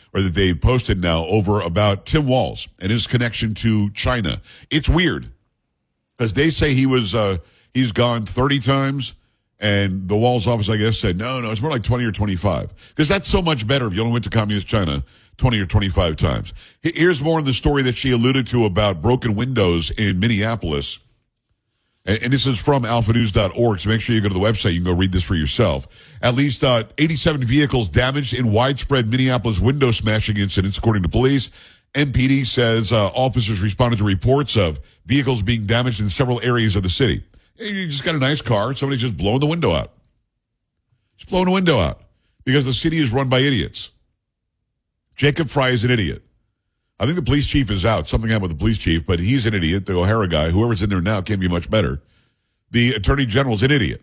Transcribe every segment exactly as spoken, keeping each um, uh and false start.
or that they posted now over about Tim Walz and his connection to China. It's weird because they say he was uh, he's gone thirty times, and the Walz office, I guess, said no, no, it's more like twenty or twenty-five because that's so much better if you only went to communist China twenty or twenty-five times. Here's more in the story that she alluded to about broken windows in Minneapolis. And, and this is from alpha news dot org, so make sure you go to the website. You can go read this for yourself. At least uh, eighty-seven vehicles damaged in widespread Minneapolis window smashing incidents, according to police. M P D says uh, officers responded to reports of vehicles being damaged in several areas of the city. You just got a nice car. Somebody's just blowing the window out. Just blowing the window out because the city is run by idiots. Jacob Fry is an idiot. I think the police chief is out. Something happened with the police chief, but he's an idiot. The O'Hara guy, whoever's in there now, can't be much better. The attorney general's an idiot.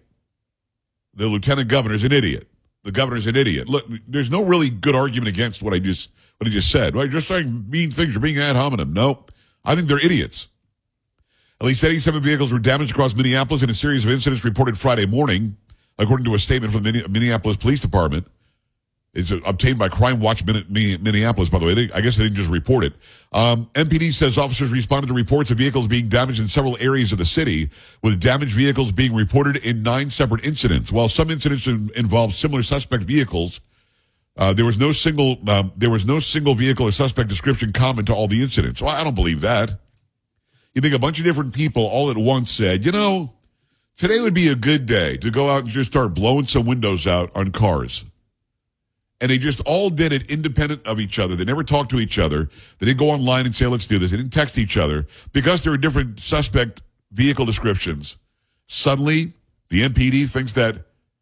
The lieutenant governor's an idiot. The governor's an idiot. Look, there's no really good argument against what I just what I just said. Right? Just saying mean things. You're being ad hominem. No, I think they're idiots. At least eighty-seven vehicles were damaged across Minneapolis in a series of incidents reported Friday morning, according to a statement from the Minneapolis Police Department. It's obtained by Crime Watch Minneapolis, by the way. They, I guess they didn't just report it. Um, M P D says officers responded to reports of vehicles being damaged in several areas of the city, with damaged vehicles being reported in nine separate incidents. While some incidents in, involved similar suspect vehicles, uh, there was no single um, there was no single vehicle or suspect description common to all the incidents. Well, I don't believe that. You think a bunch of different people all at once said, you know, today would be a good day to go out and just start blowing some windows out on cars. And they just all did it independent of each other. They never talked to each other. They didn't go online and say, let's do this. They didn't text each other because there were different suspect vehicle descriptions. Suddenly, the M P D thinks that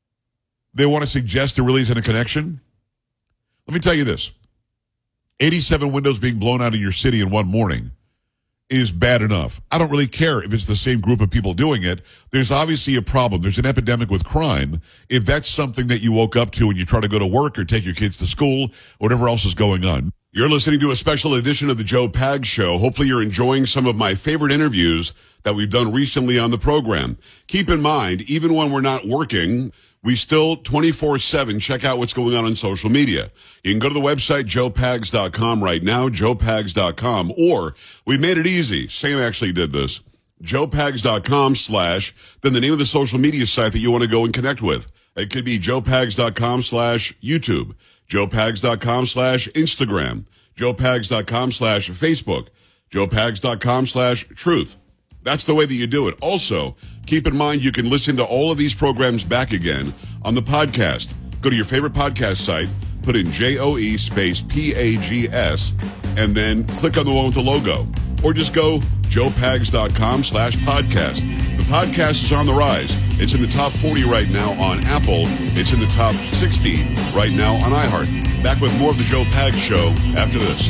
they want to suggest there really isn't a connection. Let me tell you this. eighty-seven windows being blown out in your city in one morning is bad enough. I don't really care if it's the same group of people doing it. There's obviously a problem. There's an epidemic with crime. If that's something that you woke up to when you try to go to work or take your kids to school, whatever else is going on. You're listening to a special edition of the Joe Pags Show. Hopefully you're enjoying some of my favorite interviews that we've done recently on the program. Keep in mind, even when we're not working, we still twenty-four seven check out what's going on on social media. You can go to the website, joe pags dot com right now, joe pags dot com, or we made it easy. Sam actually did this. joe pags dot com slash, then the name of the social media site that you want to go and connect with. It could be joe pags dot com slash YouTube, joe pags dot com slash Instagram, joe pags dot com slash Facebook, joe pags dot com slash Truth. That's the way that you do it. Also, keep in mind you can listen to all of these programs back again on the podcast. Go to your favorite podcast site, put in J O E space P A G S, and then click on the one with the logo. Or just go joe pags dot com slash podcast. The podcast is on the rise. It's in the top forty right now on Apple. It's in the top sixty right now on iHeart. Back with more of the Joe Pags Show after this.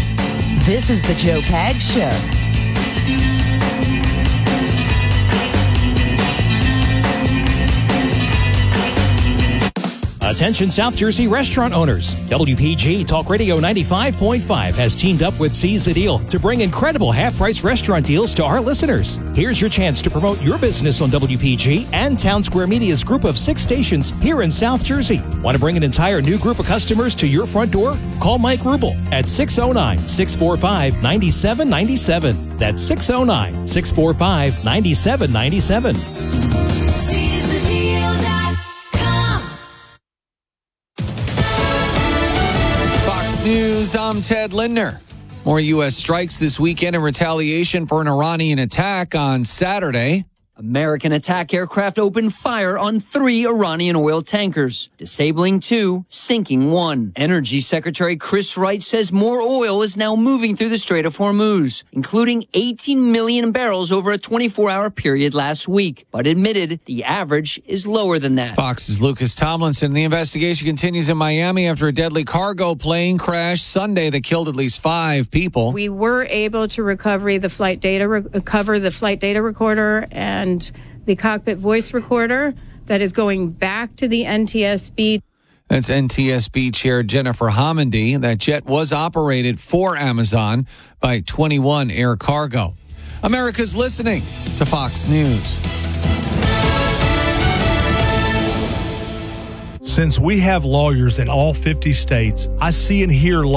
This is the Joe Pags Show. Attention South Jersey restaurant owners. W P G Talk Radio ninety-five point five has teamed up with Seize the Deal to bring incredible half-price restaurant deals to our listeners. Here's your chance to promote your business on W P G and Town Square Media's group of six stations here in South Jersey. Want to bring an entire new group of customers to your front door? Call Mike Rubel at six oh nine, six four five, nine seven nine seven. That's six oh nine, six four five, nine seven nine seven. News, I'm Ted Lindner. More U S strikes this weekend in retaliation for an Iranian attack on Saturday. American attack aircraft opened fire on three Iranian oil tankers, disabling two, sinking one. Energy Secretary Chris Wright says more oil is now moving through the Strait of Hormuz, including eighteen million barrels over a twenty-four hour period last week, but admitted the average is lower than that. Fox's Lucas Tomlinson. The investigation continues in Miami after a deadly cargo plane crashed Sunday that killed at least five people. We were able to recover the flight data, recover the flight data recorder and and the cockpit voice recorder that is going back to the N T S B. That's N T S B Chair Jennifer Homendy. That jet was operated for Amazon by twenty-one Air Cargo. America's listening to Fox News. Since we have lawyers in all fifty states, I see and hear